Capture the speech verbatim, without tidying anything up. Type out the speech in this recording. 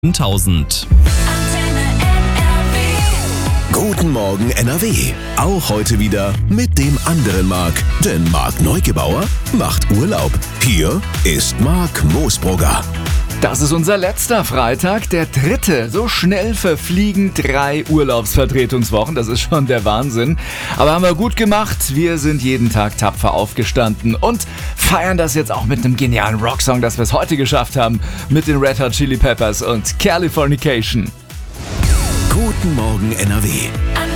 tausend. Guten Morgen N R W. Auch heute wieder mit dem anderen Marc. Denn Marc Neugebauer macht Urlaub. Hier ist Marc Moosbrugger. Das ist unser letzter Freitag, der dritte. So schnell verfliegen drei Urlaubsvertretungswochen. Das ist schon der Wahnsinn. Aber haben wir gut gemacht. Wir sind jeden Tag tapfer aufgestanden und feiern das jetzt auch mit einem genialen Rocksong, dass wir es heute geschafft haben mit den Red Hot Chili Peppers und Californication. Guten Morgen N R W.